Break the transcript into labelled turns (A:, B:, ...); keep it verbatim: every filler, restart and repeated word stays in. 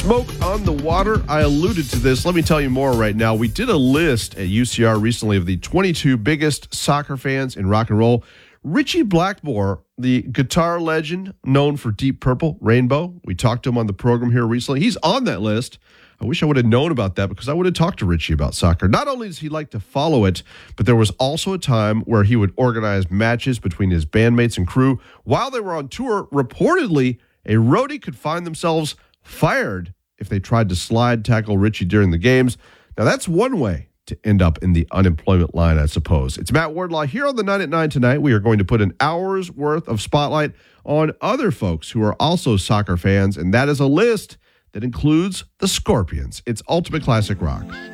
A: Smoke on the water. I alluded to this. Let me tell you more right now. We did a list at U C R recently of the twenty-two biggest soccer fans in rock and roll. Richie Blackmore, the guitar legend known for Deep Purple, Rainbow. We talked to him on the program here recently. He's on that list. I wish I would have known about that because I would have talked to Richie about soccer. Not only does he like to follow it, but there was also a time where he would organize matches between his bandmates and crew. While they were on tour, reportedly, a roadie could find themselves fired if they tried to slide tackle Richie during the games. Now, that's one way to end up in the unemployment line, I suppose. It's Matt Wardlaw here on the nine at nine tonight. We are going to put an hour's worth of spotlight on other folks who are also soccer fans, and that is a list that includes the Scorpions. It's Ultimate Classic Rock.